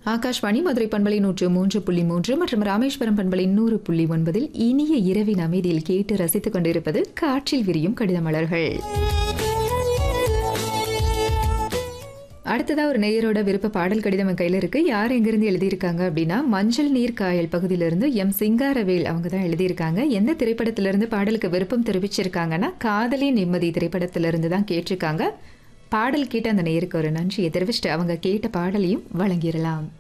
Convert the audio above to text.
ஆகாஷ்வாணி மதுரை பண்பலை 103.3 மற்றும் ராமேஸ்வரம் பண்பலை 100.9 இனிய இரவின் அமைதியில் கேட்டு ரசித்துக் கொண்டிருப்பது காற்றில் விரியும் கடித மலர்கள். அடுத்ததா ஒரு நேயரோட விருப்ப பாடல் கடிதம் கையில இருக்கு. யார் எங்கிருந்து எழுதியிருக்காங்க அப்படின்னா, மஞ்சள் நீர் காயல் பகுதியிலிருந்து எம் சிங்காரவேல் அவங்க தான் எழுதியிருக்காங்க. எந்த திரைப்படத்திலிருந்து பாடலுக்கு விருப்பம் தெரிவிச்சிருக்காங்கன்னா, காதலி நிம்மதி திரைப்படத்திலிருந்து தான் கேட்டிருக்காங்க. பாடல் கேட்ட அந்த நேயருக்கு ஒரு நன்றியை தெரிவிச்சுட்டு அவங்க கேட்ட பாடலையும் வழங்கிடலாம்.